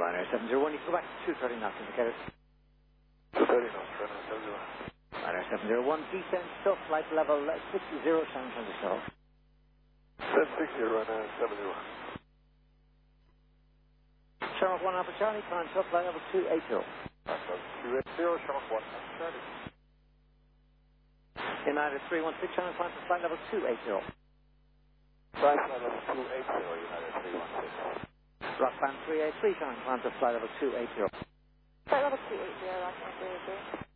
Ryanair 701, you can go back to 230 knots indicated. 230 knots, Ryanair 701. Ryanair 701, descent, still flight level 60, Shannon transition. 760, Ryanair 701. Shamrock 1 Alpha Charlie, climb still flight level 280. 280, Shamrock 1 Alpha Charlie. United 316, Shannon climb to flight level 280. Flight level 280, United 316. Rockband 383, Shannon climb to flight level 280. Flight level 280, Rockband 383.